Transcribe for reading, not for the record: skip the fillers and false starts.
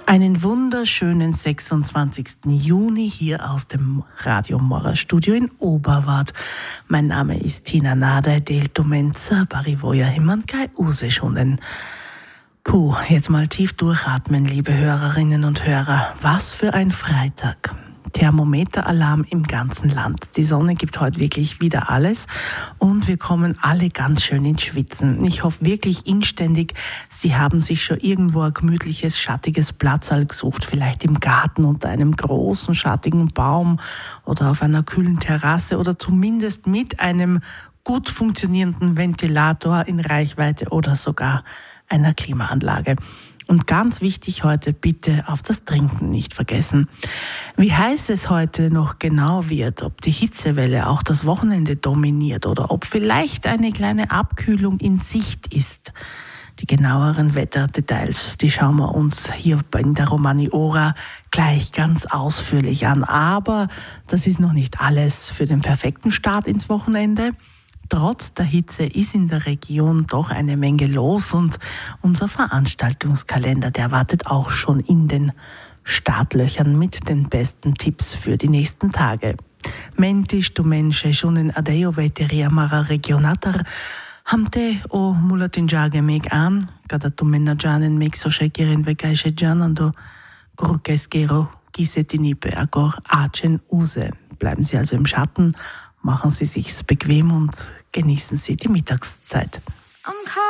Einen wunderschönen 26. Juni hier aus dem Radio Mora Studio in Oberwart. Mein Name ist Tina Nader, delto menza, barivoja himankai useschunen. Puh, jetzt mal tief durchatmen, liebe Hörerinnen und Hörer. Was für ein Freitag. Thermometeralarm im ganzen Land. Die Sonne gibt heute wirklich wieder alles und wir kommen alle ganz schön ins Schwitzen. Ich hoffe wirklich inständig, Sie haben sich schon irgendwo ein gemütliches, schattiges Platzal gesucht, vielleicht im Garten unter einem großen, schattigen Baum oder auf einer kühlen Terrasse oder zumindest mit einem gut funktionierenden Ventilator in Reichweite oder sogar einer Klimaanlage. Und ganz wichtig heute, bitte auf das Trinken nicht vergessen. Wie heiß es heute noch genau wird, ob die Hitzewelle auch das Wochenende dominiert oder ob vielleicht eine kleine Abkühlung in Sicht ist. Die genaueren Wetterdetails, die schauen wir uns hier in der Romani-Ora gleich ganz ausführlich an. Aber das ist noch nicht alles für den perfekten Start ins Wochenende. Trotz der Hitze ist in der Region doch eine Menge los und unser Veranstaltungskalender, der wartet auch schon in den Startlöchern mit den besten Tipps für die nächsten Tage. Mentisch tu mensche schunen adeo veteria mara regionatar hamte o mulatinjage meg an kada tu menajanen meg so shekiren vekaische janando grukeskero gisetinipe agor achen use. Bleiben Sie also im Schatten. Machen Sie sich's bequem und genießen Sie die Mittagszeit.